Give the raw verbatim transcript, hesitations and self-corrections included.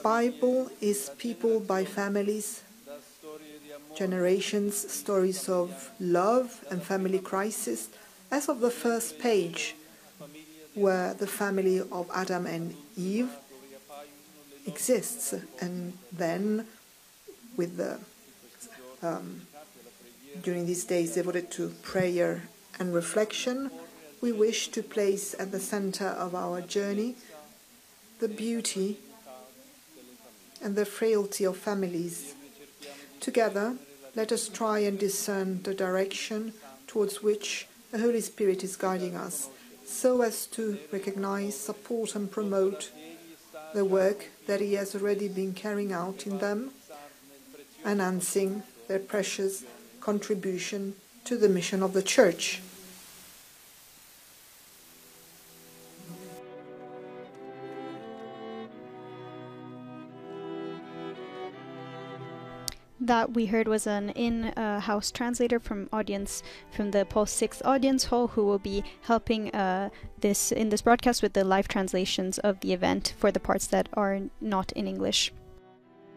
Bible is people by families, generations, stories of love and family crisis, as of the first page, where the family of Adam and Eve exists, and then with the um, during these days devoted to prayer and reflection, we wish to place at the center of our journey the beauty and the frailty of families. Together, let us try and discern the direction towards which the Holy Spirit is guiding us, so as to recognize, support and promote the work that He has already been carrying out in them, enhancing their precious contribution to the mission of the Church. That we heard was an in-house translator from audience from the Post six Audience Hall, who will be helping uh, this in this broadcast with the live translations of the event for the parts that are not in English.